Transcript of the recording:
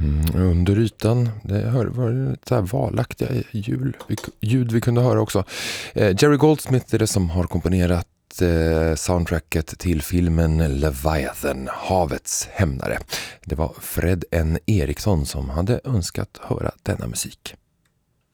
Under ytan, det var lite så här valaktiga ljud vi kunde höra också. Jerry Goldsmith är det som har komponerat soundtracket till filmen Leviathan, havets hämnare. Det var Fred N. Eriksson som hade önskat höra denna musik.